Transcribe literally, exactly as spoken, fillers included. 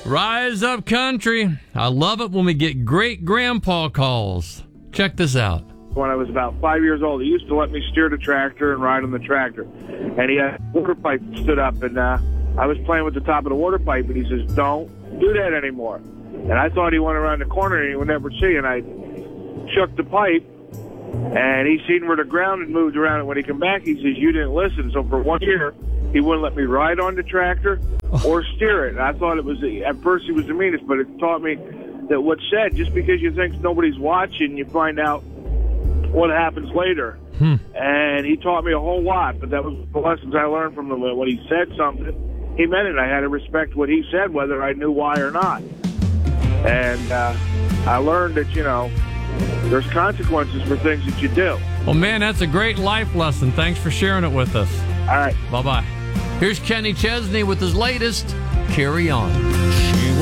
Rise up country. I love it when we get great grandpa calls. Check this out. When I was about five years old, he used to let me steer the tractor and ride on the tractor. And he had a water pipe stood up, and uh, I was playing with the top of the water pipe, and he says, don't do that anymore. And I thought he went around the corner and he would never see, and I shook the pipe, and he seen where the ground had moved around, and when he came back, he says, you didn't listen. So for one year, he wouldn't let me ride on the tractor or steer it. And I thought it was, at first he was the meanest, but it taught me that what's said, just because you think nobody's watching, you find out what happens later. Hmm. And he taught me a whole lot, but that was the lessons I learned from him. When he said something, he meant it. I had to respect what he said, whether I knew why or not. And uh, I learned that, you know, there's consequences for things that you do. Well, man, that's a great life lesson. Thanks for sharing it with us. All right. Bye-bye. Here's Kenny Chesney with his latest, Carry On.